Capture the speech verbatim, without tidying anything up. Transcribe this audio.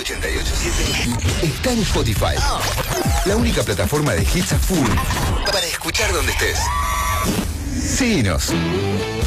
ochenta y ocho punto siete está en Spotify. La única plataforma de hits a full para escuchar donde estés. Síguenos.